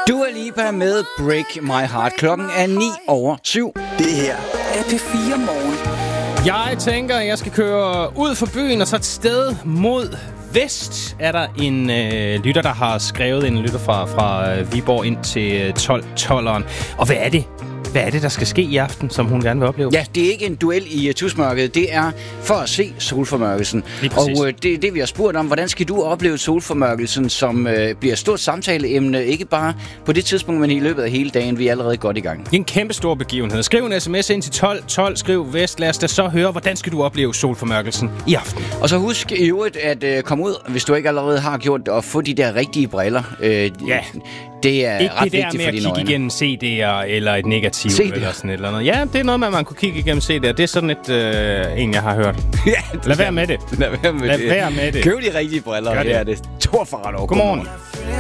Dua Lipa med Break My Heart. Klokken er 9:07. Det her er P4 Morgen. Jeg tænker, at jeg skal køre ud for byen og så et sted mod vest. Er der en lytter, der har skrevet, en lytter fra Viborg ind til 12'eren. Og hvad er det? Hvad er det, der skal ske i aften, som hun gerne vil opleve? Ja, det er ikke en duel i tusmørket. Det er for at se solformørkelsen. Og det er det, vi har spurgt om. Hvordan skal du opleve solformørkelsen, som bliver et stort samtaleemne, ikke bare på det tidspunkt, men i løbet af hele dagen. Vi er allerede godt i gang. En kæmpe stor begivenhed. Skriv en sms ind til 1212. Skriv vest. Lad os da så høre, hvordan skal du opleve solformørkelsen i aften. Og så husk i øvrigt at komme ud, hvis du ikke allerede har gjort det, og få de der rigtige briller. Ja. Det er ikke ret det der vigtigt med for at dine øjne. kigge igennem CD'er eller et negativ CD'er. eller sådan et eller andet. Ja, det er noget med, at man kunne kigge igennem CD'er. Det er sådan et en, jeg har hørt. Ja, Lad være med det. Lad være med det. Køb de rigtige briller. Gør det. Det er det. Tor for ret over. Godmorgen.